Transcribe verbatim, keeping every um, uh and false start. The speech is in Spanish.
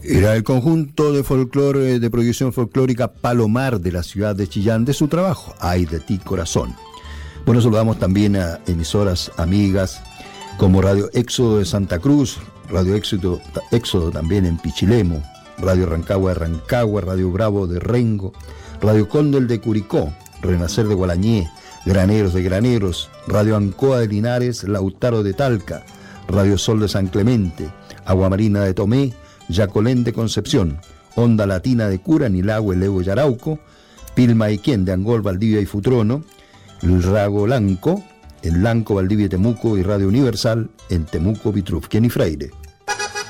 Era el conjunto de folclore, de proyección folclórica Palomar de la ciudad de Chillán, de su trabajo, Ay de ti corazón. Bueno, saludamos también a emisoras amigas como Radio Éxodo de Santa Cruz, Radio Éxodo, Éxodo también en Pichilemu, Radio Rancagua de Rancagua, Radio Bravo de Rengo, Radio Condel de Curicó, Renacer de Gualañé, Graneros de Graneros, Radio Ancoa de Linares, Lautaro de Talca, Radio Sol de San Clemente, Agua Marina de Tomé, Yacolén de Concepción, Onda Latina de Cura, Nilagüe, Lego y Arauco, Pilma y Quien de Angol, Valdivia y Futrono, el Rago Lanco, el Lanco, Valdivia y Temuco y Radio Universal en Temuco, Vitrufquén y Freire.